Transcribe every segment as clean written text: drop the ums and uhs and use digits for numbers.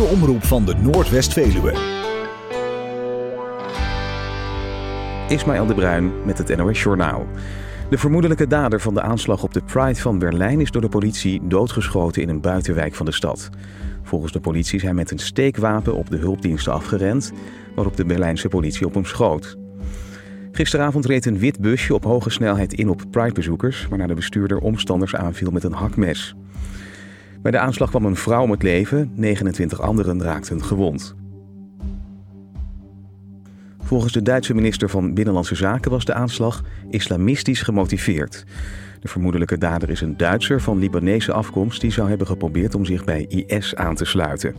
omroep van de Noordwest-Veluwe. Ismaël de Bruin met het NOS Journaal. De vermoedelijke dader van de aanslag op de Pride van Berlijn is door de politie doodgeschoten in een buitenwijk van de stad. Volgens de politie is hij met een steekwapen op de hulpdiensten afgerend, waarop de Berlijnse politie op hem schoot. Gisteravond reed een wit busje op hoge snelheid in op Pride-bezoekers, waarna de bestuurder omstanders aanviel met een hakmes. Bij de aanslag kwam een vrouw om het leven, 29 anderen raakten gewond. Volgens de Duitse minister van Binnenlandse Zaken was de aanslag islamistisch gemotiveerd. De vermoedelijke dader is een Duitser van Libanese afkomst die zou hebben geprobeerd om zich bij IS aan te sluiten.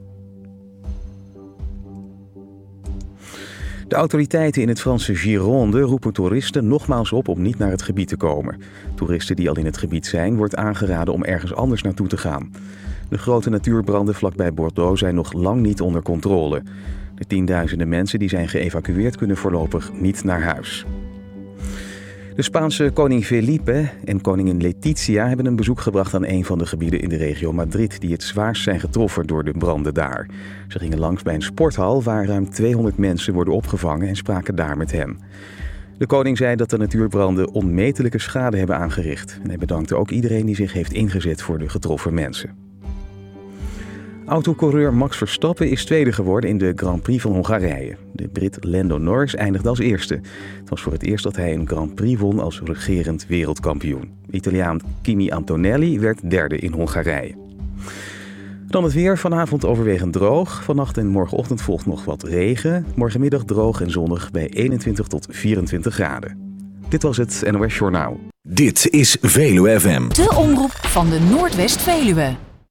De autoriteiten in het Franse Gironde roepen toeristen nogmaals op om niet naar het gebied te komen. Toeristen die al in het gebied zijn, wordt aangeraden om ergens anders naartoe te gaan. De grote natuurbranden vlakbij Bordeaux zijn nog lang niet onder controle. De tienduizenden mensen die zijn geëvacueerd kunnen voorlopig niet naar huis. De Spaanse koning Felipe en koningin Letizia hebben een bezoek gebracht aan een van de gebieden in de regio Madrid die het zwaarst zijn getroffen door de branden daar. Ze gingen langs bij een sporthal waar ruim 200 mensen worden opgevangen en spraken daar met hen. De koning zei dat de natuurbranden onmetelijke schade hebben aangericht. En hij bedankte ook iedereen die zich heeft ingezet voor de getroffen mensen. Autocoureur Max Verstappen is tweede geworden in de Grand Prix van Hongarije. De Brit Lando Norris eindigde als eerste. Het was voor het eerst dat hij een Grand Prix won als regerend wereldkampioen. Italiaan Kimi Antonelli werd derde in Hongarije. Dan het weer, vanavond overwegend droog. Vannacht en morgenochtend volgt nog wat regen. Morgenmiddag droog en zonnig bij 21 tot 24 graden. Dit was het NOS Journaal. Dit is Veluwe FM. De omroep van de Noordwest-Veluwe.